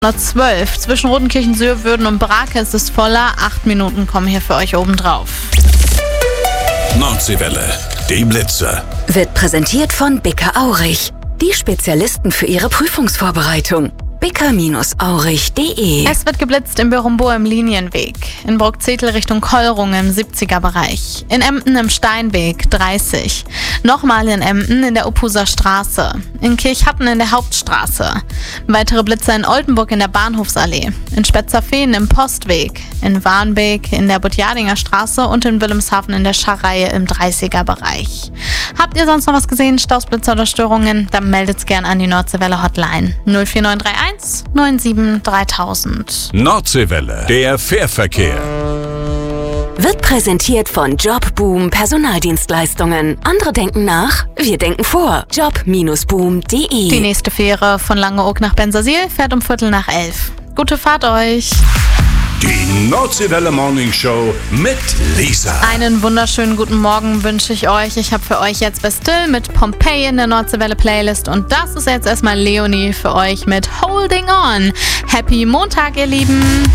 12. Zwischen Rodenkirchen, Söhrwürden und Brake ist es voller. 8 Minuten kommen hier für euch obendrauf. Nordseewelle, die Blitzer. Wird präsentiert von Bicker-Aurich. Die Spezialisten für Ihre Prüfungsvorbereitung. bicker-aurich.de. Es wird geblitzt in Birumbohr im Linienweg, in Bruckzetel Richtung Kollrung im 70er-Bereich, in Emden im Steinweg 30, nochmal in Emden in der Uphuser Straße, in Kirchhatten in der Hauptstraße, weitere Blitzer in Oldenburg in der Bahnhofsallee, in Spetzerfehn im Postweg, in Warnbeek in der Butjadinger Straße und in Wilhelmshaven in der Scharreihe im 30er-Bereich. Habt ihr sonst noch was gesehen, Staus, Blitzer oder Störungen? Dann meldet's gern an die Nordseewelle Hotline 04931 97 3000. Nordseewelle, der Fährverkehr. Wird präsentiert von Jobboom Personaldienstleistungen. Andere denken nach, wir denken vor. Job-boom.de. Die nächste Fähre von Langeoog nach Bensersiel fährt um 11:15. Gute Fahrt euch! Die Nordseewelle Morning Show mit Lisa. Einen wunderschönen guten Morgen wünsche ich euch. Ich habe für euch jetzt Bastille mit Pompeii in der Nordseewelle Playlist und das ist jetzt erstmal Leonie für euch mit Holding On. Happy Montag, ihr Lieben!